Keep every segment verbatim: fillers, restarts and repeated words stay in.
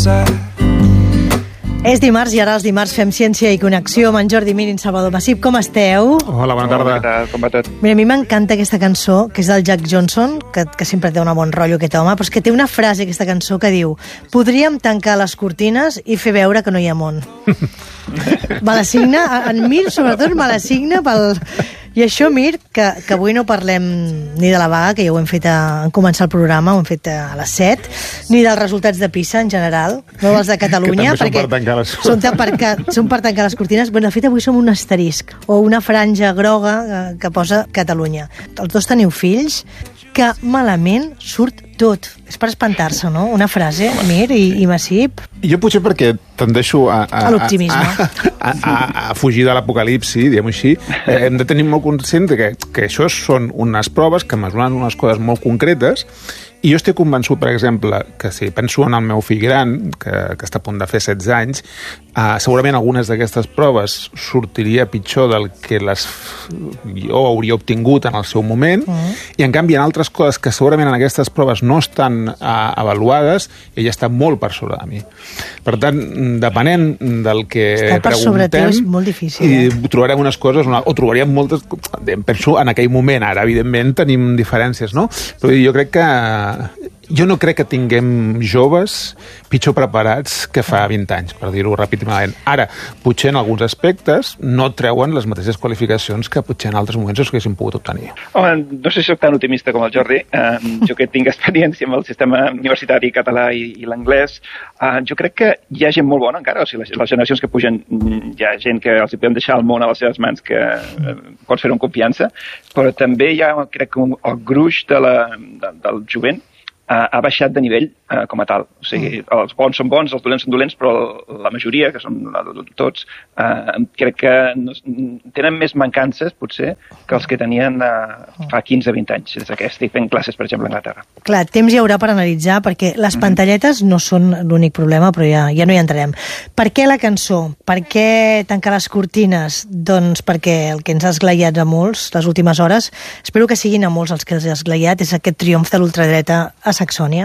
És dimarts i ara els dimarts fem ciència i connexió amb en Jordi Mir i en Salvador Massip. Com esteu? Hola, bona tarda. Hola, com va tot? Mira, a mi m'encanta aquesta cançó, que és del Jack Johnson, que, que sempre té un bon rotllo aquest home, però és que té una frase, aquesta cançó, que diu: podríem tancar les cortines i fer veure que no hi ha món. Me la signa, en Mir sobretot me la signa pel... I això, Mir, que, que avui no parlem ni de la vaga, que ja ho hem fet a, en començar el programa, ho hem fet a les set, ni dels resultats de PISA en general, no dels de Catalunya, que perquè són per tancar les... són, per, que, són per tancar les cortines. Bueno, de fet, avui som un asterisc, o una franja groga que, que posa Catalunya. Els dos teniu fills, que malament surt tot. És per espantar-se, no? Una frase, Mir i, i Massip. Jo potser perquè tendeixo a... A, a l'optimisme. A, a, a, a fugir de l'apocalipsi, diguem-ho així. Eh, hem de tenir molt conscient que, que això són unes proves que mesuren unes coses molt concretes, i jo estic convençut, per exemple, que si penso en el meu fill gran, que, que està a punt de fer setze anys, eh, segurament algunes d'aquestes proves sortiria pitjor del que les jo hauria obtingut en el seu moment, mm. i en canvi en altres coses que segurament en aquestes proves no estan eh, avaluades, ella està molt per sobre de mi. Per tant, depenent del que estar per preguntem... sobre teu és molt difícil, eh? I trobarem unes coses, una, o trobaríem moltes... Penso en aquell moment, ara evidentment tenim diferències, no? Però jo crec que jo no crec que tinguem joves pitjor preparats que fa vint anys, per dir-ho ràpidament. Ara, potser en alguns aspectes no treuen les mateixes qualificacions que potser en altres moments els que haguéssim pogut obtenir. Home, no sé si soc tan optimista com el Jordi. Uh, jo que tinc experiència amb el sistema universitari català i, i l'anglès, uh, jo crec que hi ha gent molt bona encara. O sigui, les, les generacions que pugen, hi ha gent que els podem deixar el món a les seves mans, que uh, pots fer-ho amb confiança, però també hi ha, crec que el gruix de la, de, del jovent uh, ha baixat de nivell uh, com a tal. O sigui, mm. els bons són bons, els dolents són dolents, però la majoria, que són tots, uh, crec que no, tenen més mancances, potser, que els que tenien uh, fa quinze vint anys, des que estic fent classes, per exemple, a Anglaterra. Clar, temps hi haurà per analitzar, perquè les mm. pantalletes no són l'únic problema, però ja, ja no hi entrarem. Per què la cançó? Per què tancar les cortines? Doncs perquè el que ens ha esglaiat a molts les últimes hores, espero que siguin a molts els que els ha esglaiat, és aquest triomf de l'ultradreta a Saxònia.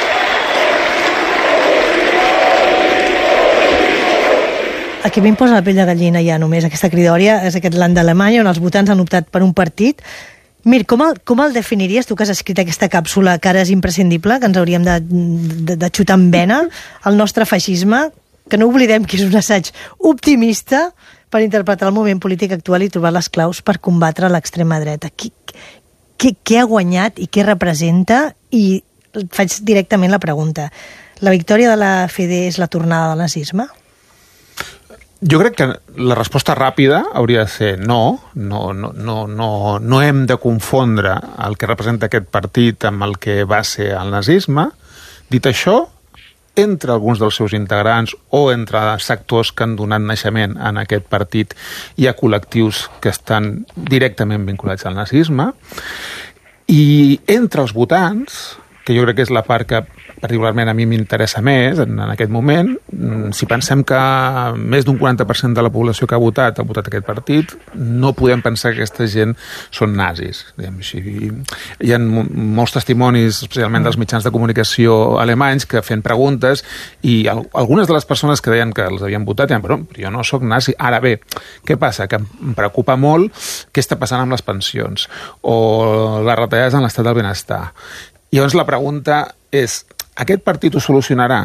Aquí m'hi posa la pell de gallina ja només aquesta cridòria, és aquest land d'Alemanya on els votants han optat per un partit. Mir, com el, com el definiries, tu que has escrit aquesta càpsula que ara és imprescindible, que ens hauríem de, de, de xutar amb vena, el nostre feixisme, que no oblidem que és un assaig optimista per interpretar el moment polític actual i trobar les claus per combatre l'extrema dreta. Qui, qui, què ha guanyat i què representa? I faig directament la pregunta. La victòria de la F D és la tornada del nazisme? Jo crec que la resposta ràpida hauria de ser no, no, no, no, no, no hem de confondre el que representa aquest partit amb el que va ser el nazisme. Dit això, entre alguns dels seus integrants o entre sectors que han donat naixement en aquest partit hi ha col·lectius que estan directament vinculats al nazisme, i entre els votants, que jo crec que és la part que particularment a mi m'interessa més en, en aquest moment, si pensem que més d'un quaranta per cent de la població que ha votat ha votat aquest partit, no podem pensar que aquesta gent són nazis. Hi ha molts testimonis, especialment dels mitjans de comunicació alemanys, que fent preguntes, i algunes de les persones que deien que els havien votat deien, però jo no sóc nazi. Ara bé, què passa? Que em preocupa molt què està passant amb les pensions o les retallades en l'estat del benestar. I llavors la pregunta és, aquest partit ho solucionarà?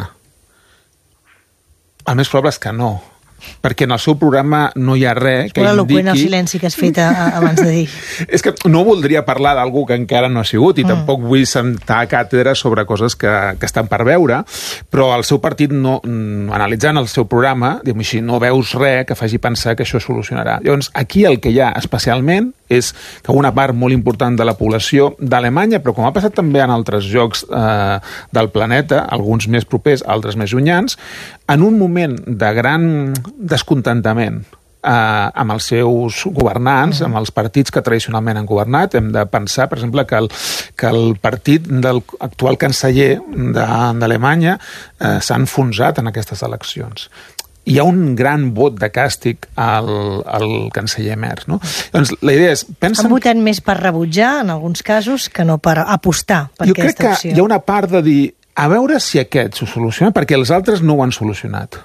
El més probable és que no, perquè en el seu programa no hi ha res que indiqui... eloqüent el silenci que has fet a, a, abans de dir. És que no voldria parlar d'algú que encara no ha sigut i mm. tampoc vull sentar càtedra sobre coses que, que estan per veure, però el seu partit, no, analitzant el seu programa, diguem així, no veus res que faci pensar que això solucionarà. Llavors, aquí el que hi ha especialment és que una part molt important de la població d'Alemanya, però com ha passat també en altres llocs eh, del planeta, alguns més propers, altres més llunyans, en un moment de gran descontentament eh, amb els seus governants, uh-huh. amb els partits que tradicionalment han governat, hem de pensar, per exemple, que el, que el partit del actual canceller d'Alemanya eh, s'ha enfonsat en aquestes eleccions. Hi ha un gran vot de càstig al, al canceller Merz, no? Doncs la idea és... Pensen... Han votat més per rebutjar, en alguns casos, que no per apostar per jo aquesta opció. Jo crec que hi ha una part de dir a veure si aquest s'ho soluciona, perquè els altres no ho han solucionat.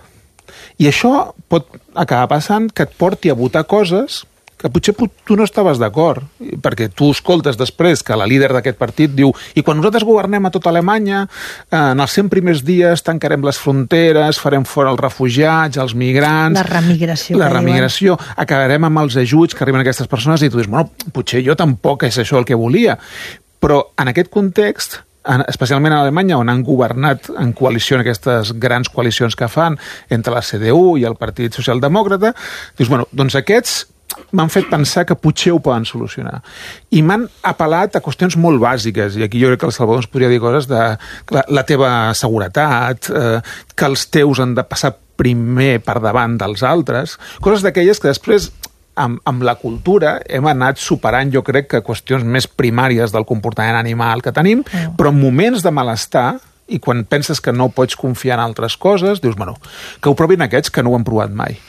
I això pot acabar passant que et porti a votar coses que potser tu no estaves d'acord, perquè tu escoltes després que la líder d'aquest partit diu i quan nosaltres governem a tota Alemanya, en els cent primers dies tancarem les fronteres, farem fora els refugiats, els migrants... La remigració. La remigració, acabarem amb els ajuts que arriben a aquestes persones i tu dius, bueno, potser jo tampoc és això el que volia. Però en aquest context, especialment a Alemanya, on han governat en coalició, en aquestes grans coalicions que fan entre la C D U i el Partit Socialdemòcrata, dius, bueno, doncs aquests m'han fet pensar que potser ho poden solucionar. I m'han apel·lat a qüestions molt bàsiques, i aquí jo crec que el Salvador ens podria dir coses de la, la teva seguretat, eh, que els teus han de passar primer per davant dels altres, coses d'aquelles que després, amb, amb la cultura, hem anat superant, jo crec, que qüestions més primàries del comportament animal que tenim, mm. però en moments de malestar, i quan penses que no pots confiar en altres coses, dius, bueno, que ho provin aquests que no ho han provat mai.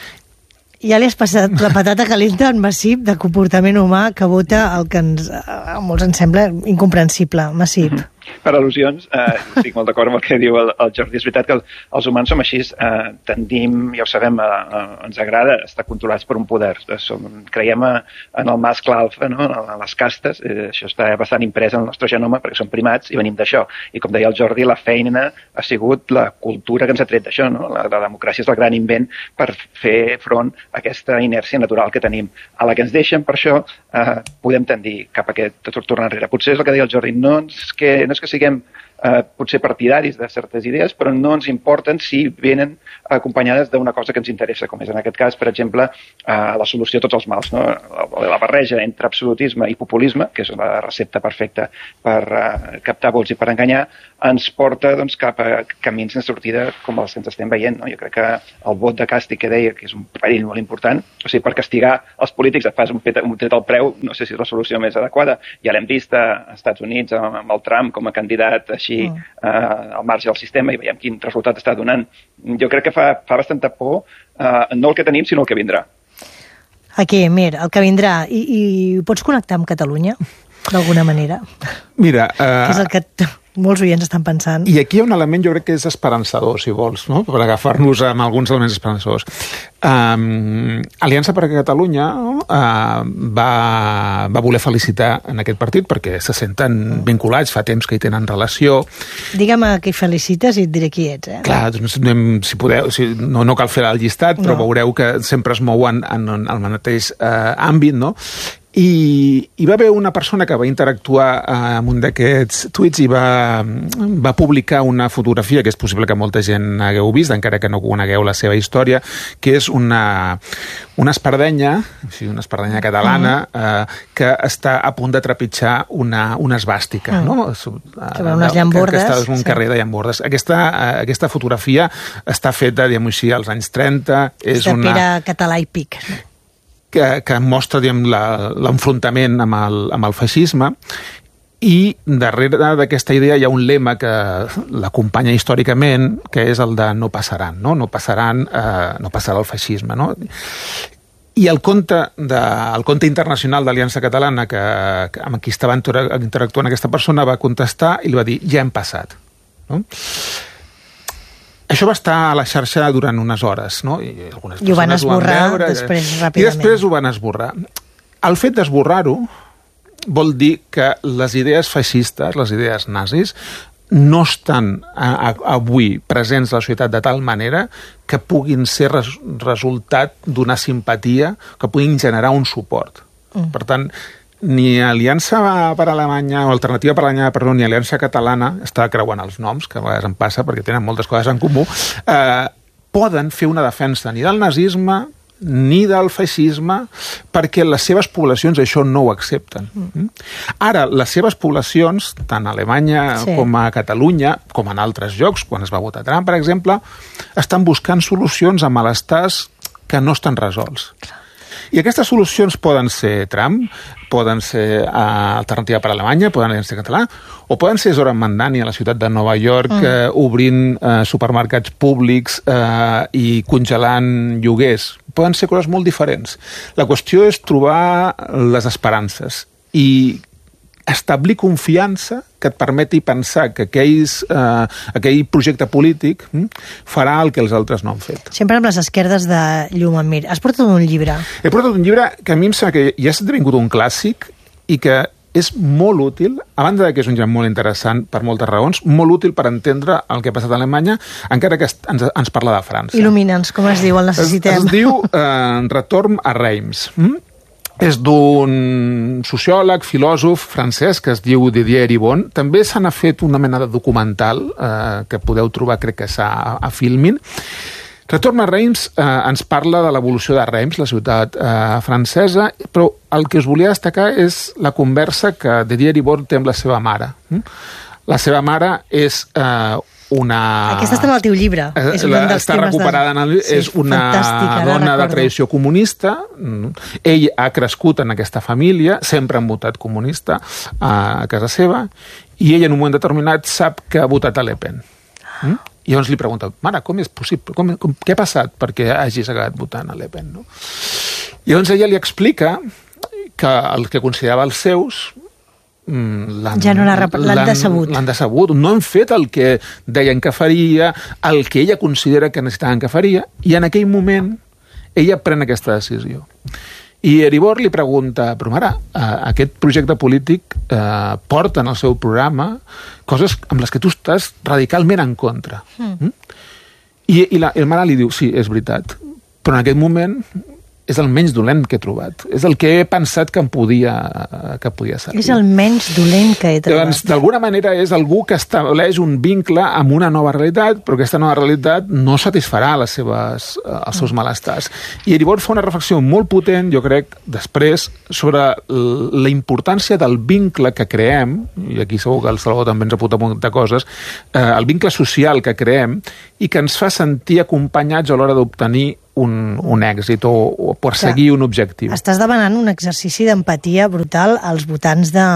Ja li has passat la patata calenta en massip de comportament humà que vota el que ens, a molts ens sembla incomprensible, massip. Mm-hmm. Per al·lusions, eh, estic molt d'acord amb el que diu el, el Jordi. És veritat que el, els humans som així, eh, tendim, ja ho sabem, a, a, ens agrada estar controlats per un poder. Som, creiem a, en el mascle alfa, no? En les castes, eh, això està bastant imprès en el nostre genoma perquè som primats i venim d'això. I com deia el Jordi, la feina ha sigut la cultura que ens ha tret d'això, no? La, la democràcia és el gran invent per fer front a aquesta inèrcia natural que tenim. A la que ens deixen, per això, eh, podem tendir cap a aquest tornar enrere. Potser és el que deia el Jordi, no és que, no és que siguem eh, potser partidaris de certes idees, però no ens importen si venen acompanyades d'una cosa que ens interessa, com és en aquest cas, per exemple, eh, la solució a tots els mals, no? La, la barreja entre absolutisme i populisme, que és la recepta perfecta per eh, captar vots i per enganyar, ens porta doncs, cap a camins de sortida com els que ens estem veient. No? Jo crec que el vot de càstig que deia, que és un perill molt important, o sigui, per castigar els polítics et fas un, pet, un tret al preu, no sé si és la solució més adequada. Ja l'hem vist a Estats Units amb, amb el Trump com a candidat així mm. eh, al marge del sistema i veiem quin resultat està donant. Jo crec que fa, fa bastanta por, eh, no el que tenim, sinó el que vindrà. Aquí, Mir, el que vindrà. I, i pots connectar amb Catalunya, d'alguna manera? Mira... Uh... Que és el que molts oients estan pensant. I aquí hi ha un element, jo crec que és esperançador, si vols, no? Per agafar-nos amb alguns elements esperançadors. Um, Aliança per Catalunya uh, va, va voler felicitar en aquest partit perquè se senten vinculats, fa temps que hi tenen relació. Digue'm a qui felicites i et diré qui ets, eh? Clar, doncs, si podeu, si, no, no cal fer el llistat, però no. Veureu que sempre es mouen en, en el mateix uh, àmbit, no? I hi va haver una persona que va interactuar amb un d'aquests tuits i va, va publicar una fotografia que és possible que molta gent hagueu vist, encara que no conegueu la seva història, que és una, una espardenya, o sigui, una espardenya catalana, uh-huh. eh, que està a punt de trepitjar una, una esbàstica. Uh-huh. No? Sobre unes llambordes. Que està en un sí. carrer de llambordes. Aquesta, aquesta fotografia està feta, diguem-ho així, als anys trenta. És, és de una... Pere Català i Pic. Que, que mostra l'enfrontament amb, el, amb el feixisme i darrere d'aquesta idea hi ha un lema que l'acompanya històricament, que és el de no passaran, no, no passaran, eh, no passarà el feixisme, no? I el compte, de, el compte internacional d'Aliança Catalana que, que, amb qui estava interactuant aquesta persona va contestar i li va dir ja hem passat, no? Això va estar a la xarxa durant unes hores, no? I, algunes I ho van esborrar ho van veure, després, ràpidament. I després ho van esborrar. El fet d'esborrar-ho vol dir que les idees feixistes, les idees nazis, no estan a, a, avui presents a la societat de tal manera que puguin ser res, resultat d'una simpatia, que puguin generar un suport. Mm. Per tant, ni Aliança per Alemanya, o Alternativa per Alemanya, perdó, ni Aliança Catalana, està creuant els noms, que a vegades em passa perquè tenen moltes coses en comú, eh, poden fer una defensa ni del nazisme ni del feixisme, perquè les seves poblacions això no ho accepten. Mm. Ara, les seves poblacions, tant a Alemanya sí. com a Catalunya, com en altres llocs, quan es va votar Trump, per exemple, estan buscant solucions a malestars que no estan resolts. I aquestes solucions poden ser Trump, poden ser uh, Alternativa per Alemanya, poden ser Català, o poden ser Zoran Mandani a la ciutat de Nova York, mm. uh, obrint uh, supermercats públics uh, i congelant lloguers. Poden ser coses molt diferents. La qüestió és trobar les esperances. I establir confiança que et permeti pensar que aquells, eh, aquell projecte polític hm, farà el que els altres no han fet. Sempre amb les esquerdes de Llum en Mir. Has portat un llibre? He portat un llibre que a mi em sembla que ja s'ha esdevingut un clàssic i que és molt útil, a banda de que és un llibre molt interessant per moltes raons, molt útil per entendre el que ha passat a Alemanya, encara que ens, ens parla de França. Il·lumina'ns, com es diu, el necessitem. Es, es diu eh, Retorn a Reims. Hm? És d'un sociòleg, filòsof francès que es diu Didier Eribon. També se n'ha fet una mena de documental eh, que podeu trobar, crec que s'ha a Filmin. Retorn a Reims eh, ens parla de l'evolució de Reims, la ciutat eh, francesa, però el que us volia destacar és la conversa que Didier Eribon té amb la seva mare. La seva mare és eh, una... Aquesta està en el teu llibre. És un dels està recuperada de... en el... sí, és una dona de tradició comunista. Ell ha crescut en aquesta família, sempre han votat comunista a casa seva, i ell en un moment determinat sap que ha votat a Le Pen. Mm? I llavors li pregunta, mare, com és possible? Com, com, què ha passat perquè hagis acabat votant a Le Pen? No? I llavors ella li explica que el que considerava els seus l'han ja no l'han decebut. L'han decebut. No han fet el que deien que faria, el que ella considera que necessitaven que faria, i en aquell moment ella pren aquesta decisió. I Eribor li pregunta, però mare, aquest projecte polític eh, porta en el seu programa coses amb les que tu estàs radicalment en contra. Mm. I, i la, el mare li diu, sí, és veritat, però en aquest moment és el menys dolent que he trobat. És el que he pensat que em podia, que podia servir. És el menys dolent que he trobat. Doncs, d'alguna manera, és algú que estableix un vincle amb una nova realitat, però aquesta nova realitat no satisfarà les seves, els seus malestars. I Eribor fa una reflexió molt potent, jo crec, després, sobre la importància del vincle que creem, i aquí segur que el Salvador també ens apunta moltes coses, eh, el vincle social que creem i que ens fa sentir acompanyats a l'hora d'obtenir Un, un èxit o, o perseguir un objectiu. Estàs demanant un exercici d'empatia brutal als votants de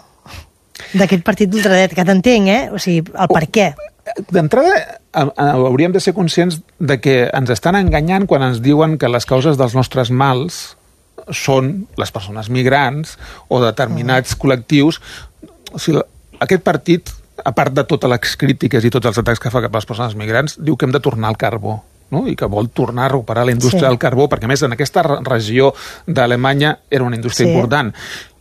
d'aquest partit d'ultradret, que t'entenc, eh? O sigui, el per què. D'entrada, hauríem de ser conscients de que ens estan enganyant quan ens diuen que les causes dels nostres mals són les persones migrants o determinats mm. col·lectius. O sigui, aquest partit, a part de totes les crítiques i tots els atacs que fa cap a les persones migrants, diu que hem de tornar al carbó. No? I que vol tornar a recuperar la indústria sí. del carbó, perquè a més en aquesta regió d'Alemanya era una indústria sí. important.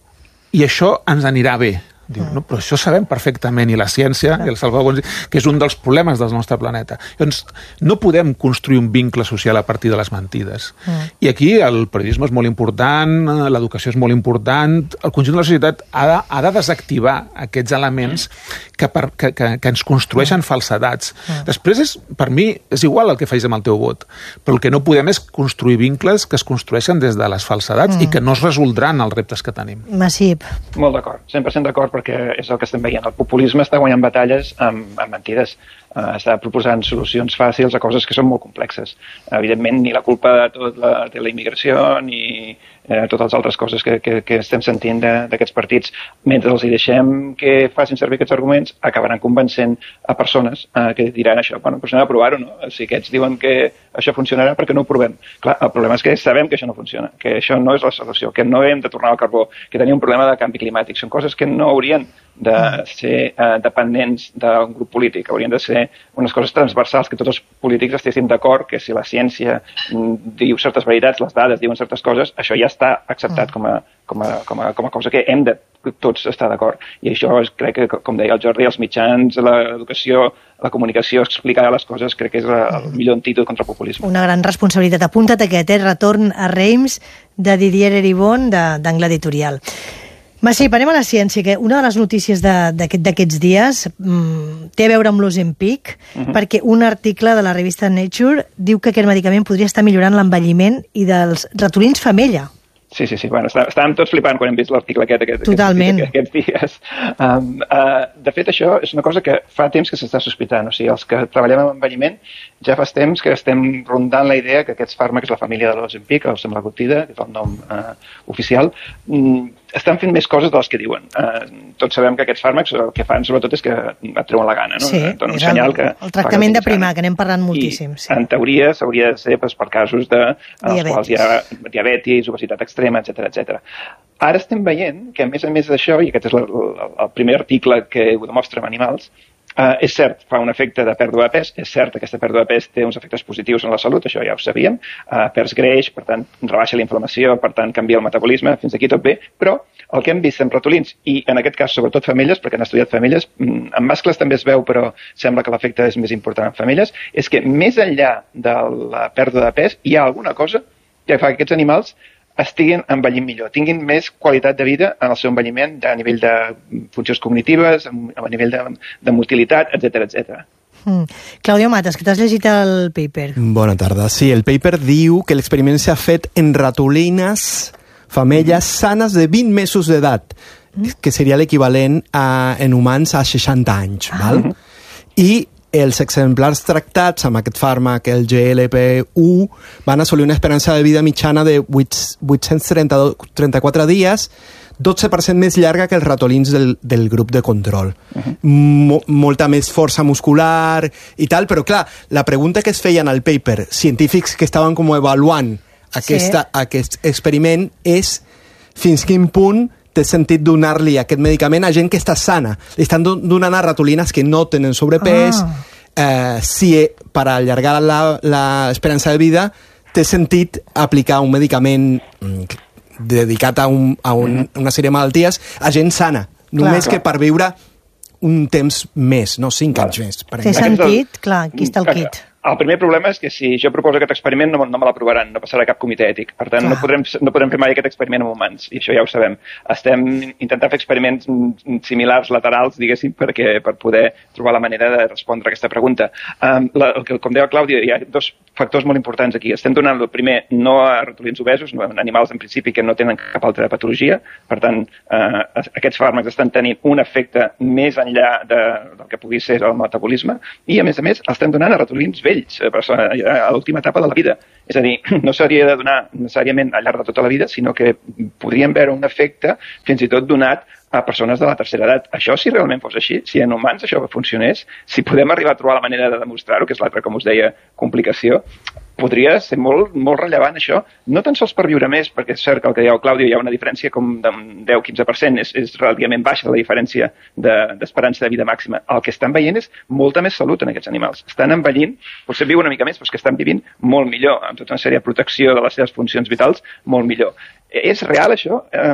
I això ens anirà bé. Diu, no, però això sabem perfectament, i la ciència, i el Salvador, que és un dels problemes del nostre planeta. Llavors, no podem construir un vincle social a partir de les mentides. Mm. I aquí el periodisme és molt important, l'educació és molt important, el conjunt de la societat ha de, ha de desactivar aquests elements que, per, que, que, que ens construeixen mm. falsedats. Mm. Després, és, per mi, és igual el que facis amb el teu vot, però el que no podem és construir vincles que es construeixen des de les falsedats mm. i que no es resoldran els reptes que tenim. Massip. Molt d'acord, cent per cent d'acord, perquè és el que estem veient. El populisme està guanyant batalles amb, amb mentides. Uh, està proposant solucions fàcils a coses que són molt complexes. Evidentment, ni la culpa de tot la, de la immigració, ni eh, totes les altres coses que, que, que estem sentint d'aquests partits. Mentre els hi deixem que facin servir aquests arguments, acabaran convencent a persones uh, que diran això, bueno, doncs anem a provar-ho, no? Si aquests diuen que això funcionarà, perquè no ho provem? Clar, el problema és que sabem que això no funciona, que això no és la solució, que no hem de tornar al carbó, que tenim un problema de canvi climàtic. Són coses que no haurien de ser uh, dependents d'un grup polític, haurien de ser unes coses transversals, que tots els polítics estiguessin d'acord, que si la ciència diu certes veritats, les dades diuen certes coses, això ja està acceptat com a, com a, com a, com a cosa que hem de tots estar d'acord. I això és, crec que, com deia el Jordi, els mitjans, l'educació, la comunicació, explicar les coses, crec que és el millor antídot contra el populisme. Una gran responsabilitat. Apunta't aquest, eh? Retorn a Reims, de Didier Eribon, d'Angle Editorial. Massip, anem a la ciència, que una de les notícies d'aquests aquest, dies mmm, té a veure amb l'Ozempic, uh-huh. perquè un article de la revista Nature diu que aquest medicament podria estar millorant l'envelliment i dels ratolins femella. Sí, sí, sí. Bueno, està, estàvem tots flipant quan hem vist l'article aquest, aquest, Totalment. aquest, aquests dies. Um, uh, de fet, això és una cosa que fa temps que s'està sospitant. O sigui, els que treballem en envelliment ja fa temps que estem rondant la idea que aquests fàrmacs, la família de l'Ozempic, el semaglutida, que és el nom uh, oficial, mm, estan fent més coses de les que diuen. Uh, tots sabem que aquests fàrmacs el que fan sobretot és que et treuen la gana, no? Sí, Donen un és senyal el, que el tractament de primar, que anem parlant moltíssim. I sí. en teoria s'hauria de ser pues, per casos de, en els quals hi ha diabetis, obesitat extrema, etcètera, etcètera. Ara estem veient que, a més a més d'això, i aquest és el, el, el primer article que ho demostra amb animals, Uh, és cert, fa un efecte de pèrdua de pes, és cert que aquesta pèrdua de pes té uns efectes positius en la salut, això ja ho sabíem, uh, perds greix, per tant, rebaixa la inflamació, per tant, canvia el metabolisme, fins aquí tot bé, però el que hem vist amb ratolins, i en aquest cas sobretot femelles, perquè han estudiat femelles, en mascles també es veu, però sembla que l'efecte és més important en femelles, és que més enllà de la pèrdua de pes hi ha alguna cosa que fa que aquests animals estiguin envellint millor, tinguin més qualitat de vida en el seu envelliment a nivell de funcions cognitives, a nivell de, de motilitat, etcètera, etcètera. Mm. Claudio Matas, que t'has llegit el paper. Bona tarda. Sí, el paper diu que l'experiment s'ha fet en ratolines femelles sanes de vint mesos d'edat, mm. que seria l'equivalent a, en humans a seixanta anys. Ah. Val? I els exemplars tractats amb aquest fàrmac, el G L P u, van assolir una esperança de vida mitjana de vuit-cents trenta-quatre dies, dotze per cent més llarga que els ratolins del, del grup de control. Uh-huh. Mo, molta més força muscular i tal, però clar, la pregunta que es feien al paper, científics que estaven com avaluant aquesta, sí. aquest experiment, és fins quin punt té sentit donar-li aquest medicament a gent que està sana. Li estan donant a ratolines que no tenen sobrepès, ah. eh, si per allargar l'esperança de vida té sentit aplicar un medicament dedicat a, un, a un, una sèrie de malalties a gent sana, només clar, que per viure un temps més, no cinc anys més. Té sentit, clar, aquí està el kit. El primer problema és que si jo proposo aquest experiment no, no me l'aprovaran, no passarà cap comitè ètic. Per tant, no podrem, no podrem fer mai aquest experiment amb humans, i això ja ho sabem. Estem intentant fer experiments similars, laterals, diguéssim, perquè, per poder trobar la manera de respondre a aquesta pregunta. Um, la, com deia Clàudia, hi ha dos factors molt importants aquí. Estem donant, el primer, no a ratolins obesos, no a animals en principi que no tenen cap altra patologia. Per tant, uh, aquests fàrmacs estan tenint un efecte més enllà de, del que pugui ser el metabolisme, i a més a més estem donant a ratolins vells, a l'última etapa de la vida. És a dir, no s'hauria de donar necessàriament al llarg de tota la vida, sinó que podríem veure un efecte fins i tot donat a persones de la tercera edat. Això, si realment fos així, si en humans això funcionés, si podem arribar a trobar la manera de demostrar-ho, que és l'altra, com us deia, complicació, podria ser molt, molt rellevant això, no tan sols per viure més, perquè és cert que el que deia el Clàudio, hi ha una diferència com de deu a quinze per cent, és, és relativament baixa la diferència d'esperança de, de vida màxima. El que estan veient és molta més salut en aquests animals. Estan envellint, potser viuen una mica més, però és que estan vivint molt millor, amb tota una sèrie de protecció de les seves funcions vitals, molt millor. És real, això? Eh,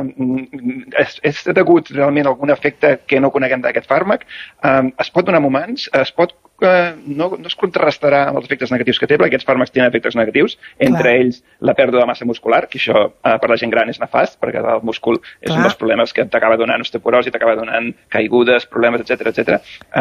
és, és degut realment a algun efecte que no coneguem d'aquest fàrmac? Eh, es pot donar en humans? Es pot eh, no, no es contrarrestarà amb els efectes negatius que té, perquè aquests fàrmacs tenen efectes negatius, entre Clar. ells la pèrdua de massa muscular, que això eh, per la gent gran és nefast, perquè el múscul és Clar. un dels problemes que t'acaba donant osteoporosi, t'acaba donant caigudes, problemes, etcètera, etcètera.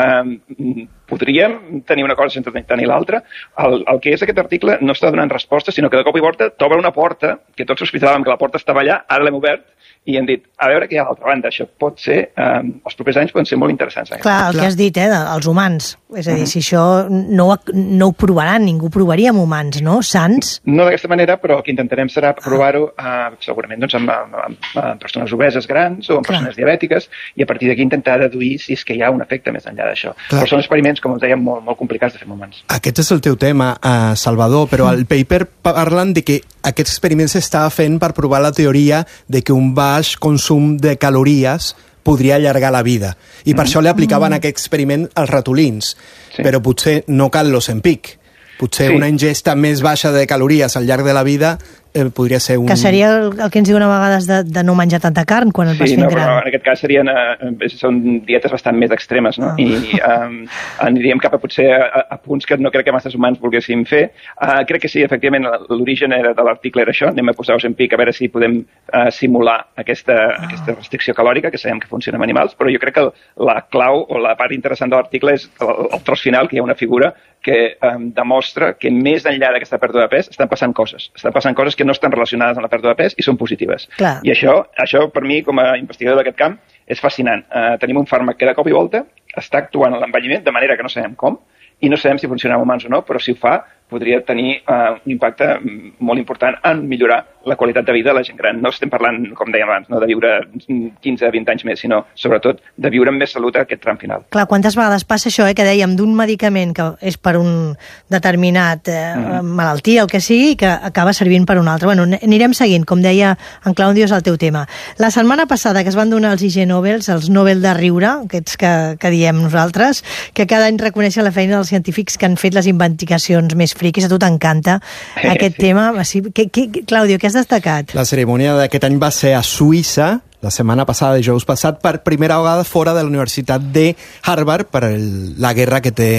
Eh, podríem tenir una cosa sense tenir l'altra. El, el que és aquest article no està donant resposta, sinó que de cop i volta t'obre una porta, que tots sospitàvem que la porta estava allà, ara l'hem obert, i hem dit, a veure què hi ha a l'altra banda. Això pot ser, eh, els propers anys poden ser molt interessants. Eh? Clar, el Clar. que has dit, eh, els humans. És a dir, uh -huh. si això no, no ho provaran, ningú provaria amb humans, no? Sants? No d'aquesta manera, però el que intentarem serà provar-ho eh, segurament doncs, amb, amb, amb, amb persones obeses grans o amb Clar. persones diabètiques, i a partir d'aquí intentar deduir si és que hi ha un efecte més enllà d'això. Però són experiments, com us dèiem, molt, molt complicats de fer amb humans. Aquest és el teu tema, uh, Salvador, però al paper parlen de que aquest experiment s'està fent per provar la teoria de que un baix consum de calories podria allargar la vida. I per mm. això li aplicaven mm. aquest experiment als ratolins. Sí. Però potser no cal l'Ozempic. Potser sí. una ingesta més baixa de calories al llarg de la vida eh, podria ser un... Que seria el, el que ens diuen a vegades de, de no menjar tanta carn quan et vas sí, fent no, gran. Però en aquest cas serien, eh, són dietes bastant més extremes, no? Oh. I eh, aniríem cap a potser a, a punts que no crec que masses humans volguéssim fer. Eh, crec que sí, efectivament, l'origen de l'article era això. Anem a posar Ozempic a veure si podem eh, simular aquesta, oh. aquesta restricció calòrica, que sabem que funciona amb animals, però jo crec que la clau o la part interessant de l'article és el, el tros final, que hi ha una figura que eh, demostra que més enllà d'aquesta pèrdua de pes estan passant coses. Estan passant coses que no estan relacionades amb la pèrdua de pes i són positives. Clar. I això, això, per mi, com a investigador d'aquest camp, és fascinant. Uh, tenim un fàrmac que de cop i volta està actuant en l'envelliment de manera que no sabem com, i no sabem si funciona amb humans o no, però si ho fa, podria tenir uh, un impacte molt important en millorar la qualitat de vida de la gent gran. No estem parlant, com dèiem abans, no de viure quinze a vint anys més, sinó, sobretot, de viure amb més salut a aquest tram final. Clar, quantes vegades passa això, eh, que dèiem, d'un medicament que és per un determinat eh, mm. malaltia o que sigui, que acaba servint per un altre. Bueno, anirem seguint, com deia en Claudio, és el teu tema. La setmana passada que es van donar els I G Nobels, els Nobel de Riure, aquests que, que diem nosaltres, que cada any reconeixen la feina dels científics que han fet les investigacions més friquis, a tu t'encanta aquest sí. tema. Sí, que, que, Claudio, què has destacat? La cerimònia d'aquest any va ser a Suïssa, la setmana passada, dijous passat, per primera vegada fora de la Universitat de Harvard per el, la guerra que té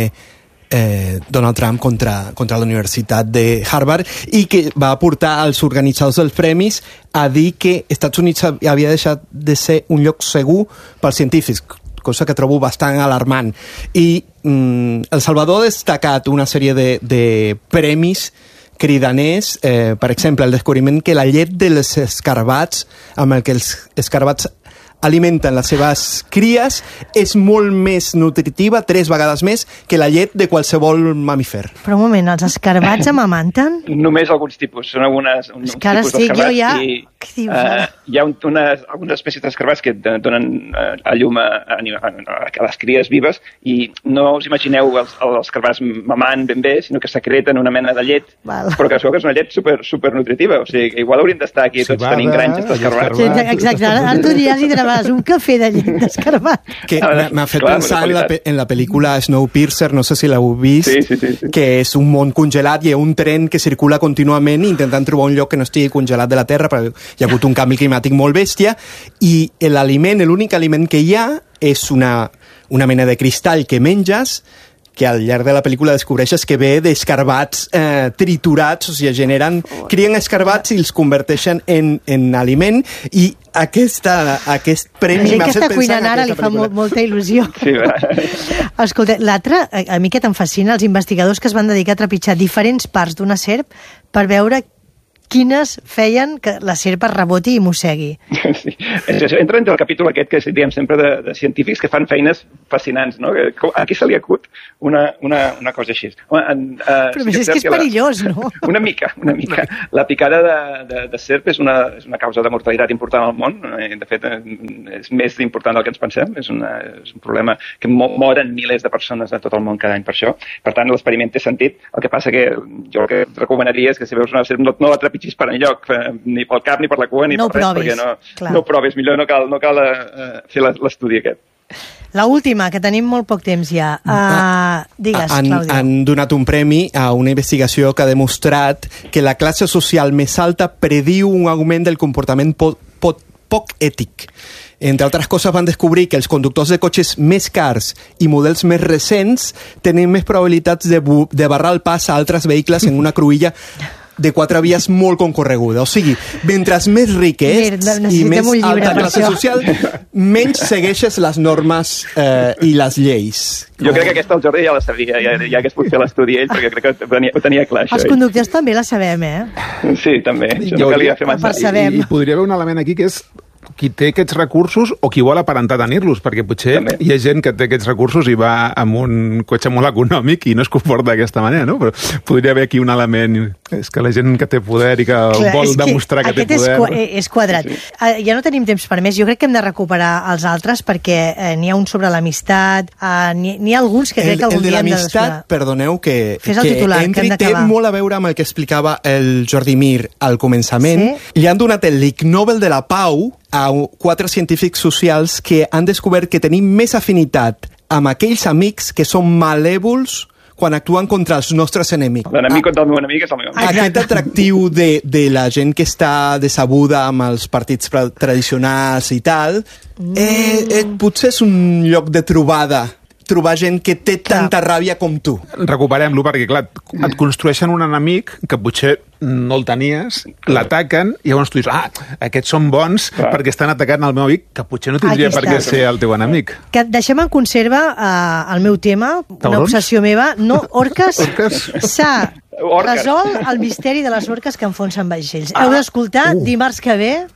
eh, Donald Trump contra, contra la Universitat de Harvard, i que va portar als organitzadors dels premis a dir que Estats Units havia deixat de ser un lloc segur pels científics, cosa que trobo bastant alarmant. I mm, El Salvador ha destacat una sèrie de, de premis cridaners, eh, per exemple, el descobriment que la llet dels escarabats, amb el que els escarabats alimenten les seves cries, és molt més nutritiva, tres vegades més, que la llet de qualsevol mamífer. Però un moment, els escarabats amamanten? Només alguns tipus, són algunes, uns és que ara tipus estic jo ja... i Què dius, uh, hi ha un, unes, algunes espècies d'escarabats que donen uh, a llum a, a, a, a les cries vives, i no us imagineu els, els escarabats mamant ben bé, sinó que secreten una mena de llet, Val. però que es veu que és una llet super, super nutritiva, o sigui, que igual hauríem d'estar aquí tots tenint granges d'escarabats. Sí, exacte, ara, ara tu diries i treballes un cafè de llet d'escarbat. Que m'ha fet Clar, pensar en la, en la pel·lícula Snowpiercer, no sé si l'heu vist, sí, sí, sí, sí. que és un món congelat i hi ha un tren que circula contínuament intentant trobar un lloc que no estigui congelat de la Terra, perquè hi ha hagut un canvi climàtic molt bèstia, i l'aliment, l'únic aliment que hi ha és una, una mena de cristall que menges, que al llarg de la pel·lícula descobreixes que ve d'escarbats eh, triturats, o sigui, generen, crien escarbats i els converteixen en, en aliment, i aquesta, aquest premi m'ha fet pensar en aquesta pel·lícula. La gent que està cuinant ara li fa molt, molta il·lusió. Sí, escolta, l'altre, a, a mi que te'n fascina, els investigadors que es van dedicar a trepitjar diferents parts d'una serp per veure quines feien que la serp es reboti i mossegui. Sí. Entra entre el capítol aquest que diem sempre de, de científics que fan feines fascinants, no? A qui se li acut una, una, una cosa així? Home, en, uh, Però sí que és que és perillós, la... no? Una mica, una mica. La picada de, de, de serp és una, és una causa de mortalitat important al món. De fet, és més important del que ens pensem. És, una, és un problema que moren milers de persones a tot el món cada any per això. Per tant, l'experiment té sentit. El que passa que jo el que et recomanaria és que si veus una serp no, no la trepitgis per enlloc, ni pel cap, ni per la cua, ni no per res, provis, perquè no, clar. no provis. Millor no cal, no cal uh, fer l'estudi aquest. La última, que tenim molt poc temps ja. Uh, digues, han, Claudio. Han donat un premi a una investigació que ha demostrat que la classe social més alta prediu un augment del comportament poc, poc, poc ètic. Entre altres coses, van descobrir que els conductors de cotxes més cars i models més recents tenen més probabilitats de, de barrar el pas a altres vehicles en una cruïlla de quatre vies molt concorreguda. O sigui, mentre més ric ets i més alta classe social, menys segueixes les normes eh, i les lleis. Jo crec que aquesta el Jordi ja la sabia, ja, ja hagués pogut fer l'estudi ell, perquè crec que ho tenia, ho tenia clar, això. Els conductors també la sabem, eh? Sí, també. Això no calia fer massa. I, I podria haver un element aquí que és qui té aquests recursos o qui vol aparentar tenir-los, perquè potser també hi ha gent que té aquests recursos i va amb un cotxe molt econòmic i no es comporta d'aquesta manera, no? Però podria haver aquí un element, és que la gent que té poder i que Clar, vol que demostrar que té poder... Aquest és, és quadrat. Sí. Uh, ja no tenim temps per més, jo crec que hem de recuperar els altres perquè uh, n'hi ha un sobre l'amistat, uh, n'hi ha alguns que crec el, que algun dia hem de... El de l'amistat, perdoneu, que, que titular, entri, que té molt a veure amb el que explicava el Jordi Mir al començament. Sí? Li han donat el Ig Nobel de la Pau a quatre científics socials que han descobert que tenim més afinitat amb aquells amics que són malèvols quan actuen contra els nostres enemics. L'enemic contra el meu enemic és el meu amic. Aquest atractiu de, de la gent que està decebuda amb els partits tradicionals i tal, mm. eh, eh, potser és un lloc de trobada trobar gent que té tanta ràbia com tu. Recuperem-lo, perquè, clar, et construeixen un enemic que potser no el tenies, l'ataquen, i llavors tu dius, ah, aquests són bons clar. perquè estan atacant el meu amic, que potser no tindria per què ser el teu enemic. Que deixem en conserva uh, el meu tema, Taurons? Una obsessió meva. No, orques, orques? s'ha resolt el misteri de les orques que enfonsen vaixells. Ah. Heu d'escoltar uh. dimarts que ve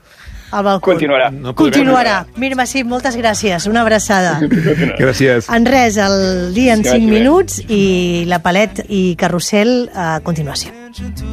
al balcó. Continuarà. No podrem- Continuarà. Mir Massip, moltes gràcies. Una abraçada. Gràcies. En res, el dia en Que cinc vagi bé. minuts i la Palet i Carrusel a continuació.